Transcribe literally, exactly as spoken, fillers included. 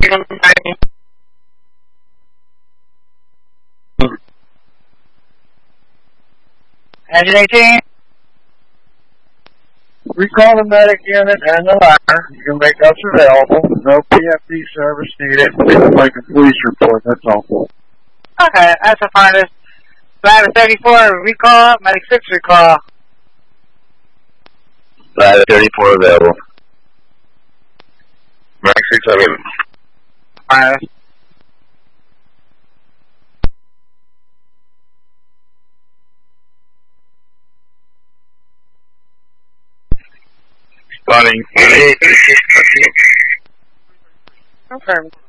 Engine eighteen. Recall the medic unit and the ladder. You can make us available. No P F D service needed. Like a police report, that's all. Okay, that's the finest. Ladder thirty-four, recall. Medic six, recall. Ladder thirty-four available. Medic six available. Finest. Spotting. Okay.